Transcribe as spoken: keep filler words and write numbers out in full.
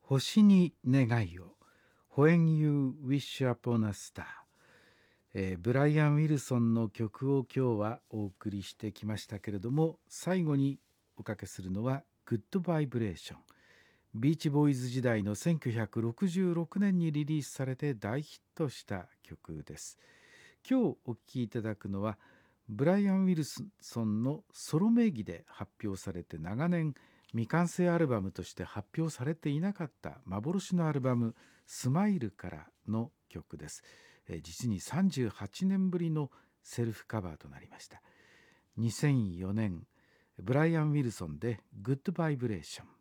星に願いを When You Wish Upon a Star、えーブライアン・ウィルソンの曲を今日はお送りしてきましたけれども、最後におかけするのはグッドバイブレーション。ビーチボーイズ時代のせんきゅうひゃくろくじゅうろくねんにリリースされて大ヒットした曲です。今日お聴きいただくのはブライアン・ウィルソンのソロ名義で発表されて長年未完成アルバムとして発表されていなかった幻のアルバムスマイルからの曲です。えー実にさんじゅうはちねんぶりのセルフカバーとなりました。にせんよねんブライアン・ウィルソンでグッドバイブレーション。